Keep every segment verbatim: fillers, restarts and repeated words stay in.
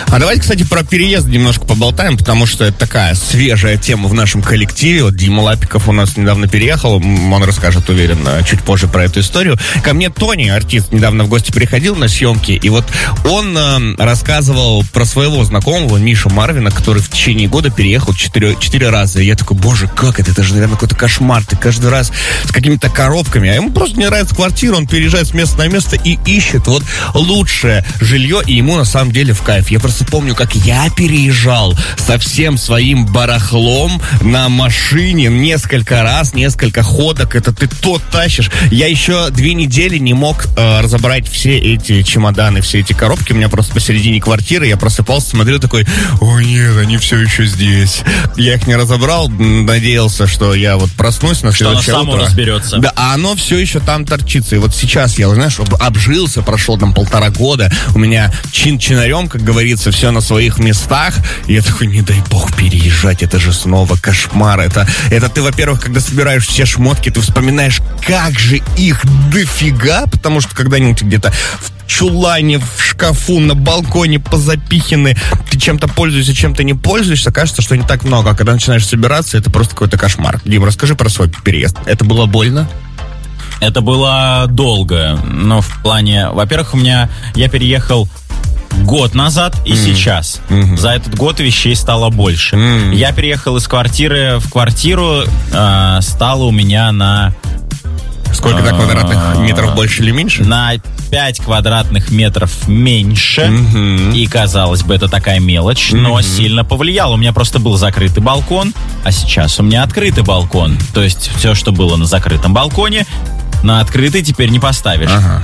А давайте, кстати, про переезд немножко поболтаем, потому что это такая свежая тема в нашем коллективе. Вот Дима Лапиков у нас недавно переехал, он расскажет, уверен, чуть позже про эту историю. Ко мне Тони, артист, недавно в гости приходил на съемки, и вот он э, рассказывал про своего знакомого Мишу Марвина, который в течение года переехал четыре, четыре раза. И я такой, боже, как это? Это же, наверное, какой-то кошмар. Ты каждый раз с какими-то коробками. А ему просто не нравится квартира, он переезжает с места на место и ищет вот лучшее жилье, и ему на самом деле в кайф. Я просто помню, как я переезжал со всем своим барахлом на машине несколько раз, несколько ходок. Это ты то тащишь. Я еще две недели не мог э, разобрать все эти чемоданы, все эти коробки. У меня просто посередине квартиры. Я просыпался, смотрел такой, о нет, они все еще здесь. Я их не разобрал, надеялся, что я вот проснусь на следующее что оно утро. само разберется. Да, а оно все еще там торчится. И вот сейчас я, знаешь, обжился, прошло там полтора года. У меня чин-чинарем, как говорится, все на своих местах. И я такой, не дай бог переезжать, это же снова кошмар. Это, это ты, во-первых, когда собираешь все шмотки, ты вспоминаешь, как же их дофига, потому что когда-нибудь где-то в чулане, в шкафу, на балконе позапиханы, ты чем-то пользуешься, чем-то не пользуешься, кажется, что не так много. А когда начинаешь собираться, это просто какой-то кошмар. Дим, расскажи про свой переезд. Это было больно? Это было долго, но в плане... Во-первых, у меня... Я переехал год назад и mm. сейчас. Mm-hmm. За этот год вещей стало больше. Mm. Я переехал из квартиры в квартиру, э, стало у меня на... Сколько так квадратных метров больше или меньше? На пять квадратных метров меньше. Mm-hmm. И, казалось бы, это такая мелочь, но mm-hmm. сильно повлияло. У меня просто был закрытый балкон, а сейчас у меня открытый балкон. То есть все, что было на закрытом балконе, на открытый теперь не поставишь. Ага.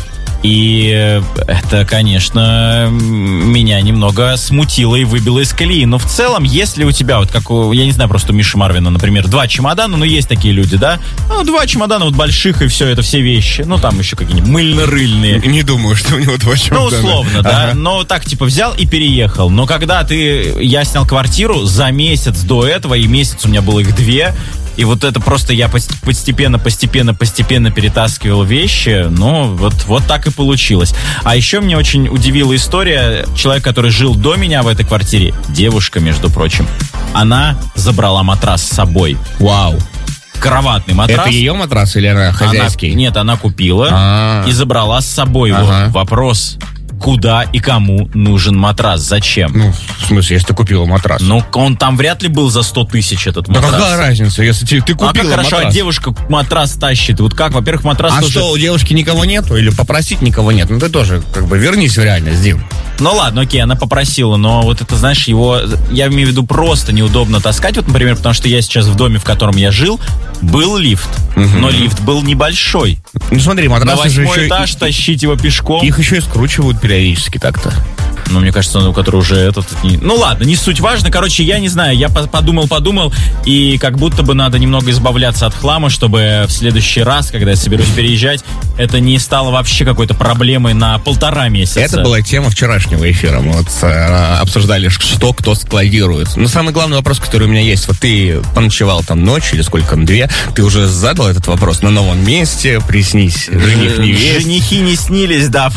И это, конечно, меня немного смутило и выбило из колеи. Но в целом, если у тебя, вот как у, я не знаю, просто у Миши Марвина, например, два чемодана, ну, есть такие люди, да? Ну, два чемодана вот больших, и все, это все вещи. Ну, там еще какие-нибудь мыльно-рыльные. Не думаю, что у него два чемодана. Ну, условно, да. Ага. Но так, типа, взял и переехал. Но когда ты... Я снял квартиру за месяц до этого, и месяц у меня было их две. И вот это просто я постепенно, постепенно, постепенно перетаскивал вещи. Ну, вот, вот так и получилось. А еще меня очень удивила история. Человек, который жил до меня в этой квартире, девушка, между прочим, она забрала матрас с собой. Вау. Кроватный матрас. Это ее матрас или она хозяйский? Она, нет, она купила А-а-а. и забрала с собой его. Ага. Вопрос... Куда и кому нужен матрас? Зачем? Ну, в смысле, если ты купила матрас? Ну, он там вряд ли был за сто тысяч, этот матрас. Да какая разница, если ты, ты купила матрас? А как хорошо, а девушка матрас тащит. Вот как, во-первых, матрас а тоже... что, у девушки никого нету? Или попросить никого нет? Ну, ты тоже, как бы, вернись в реальность, Дим. Ну, ладно, окей, она попросила, но вот это, знаешь, его... Я имею в виду, просто неудобно таскать. Вот, например, потому что я сейчас в доме, в котором я жил, был лифт. Угу. Но лифт был небольшой. Ну, смотри, матрасы же еще... На восьмой этаж и... тащить его пешком. Их еще и скручивают периодически так-то. Ну, мне кажется, он, у которого уже этот... Не... Ну, ладно, не суть важно. Короче, я не знаю, я подумал-подумал, и как будто бы надо немного избавляться от хлама, чтобы в следующий раз, когда я соберусь переезжать, это не стало вообще какой-то проблемой на полтора месяца. Это была тема вчерашнего эфира. Мы вот э, обсуждали, что кто складирует. Но самый главный вопрос, который у меня есть, вот ты поночевал там ночь или сколько, две, ты уже задал этот вопрос на новом месте, приснись, жених, невеста. Женихи не снились, да.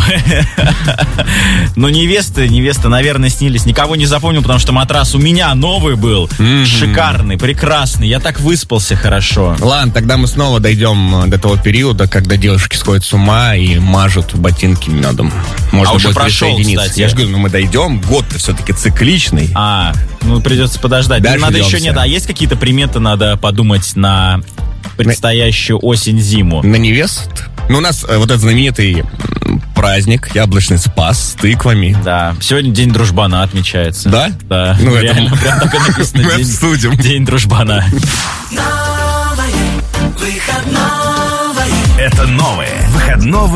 Но невесты, невесты, наверное, снились. Никого не запомнил, потому что матрас у меня новый был. Mm-hmm. Шикарный, прекрасный. Я так выспался хорошо. Ладно, тогда мы снова дойдем до того периода, когда девушки сходят с ума и мажут ботинки медом. Можно а уже будет прошел, кстати. Я же говорю, ну мы дойдем. Год-то все-таки цикличный. А, ну придется подождать. Дальше надо идемся. еще нет. А есть какие-то приметы, надо подумать на предстоящую на... осень-зиму? На невест? Ну, у нас э, вот этот знаменитый праздник, яблочный спас с тыквами. Да, сегодня День дружбана отмечается. Да? Да, ну, реально, это... прям так и написано. Мы обсудим. День дружбана. Новое выходное. Это новое выходное.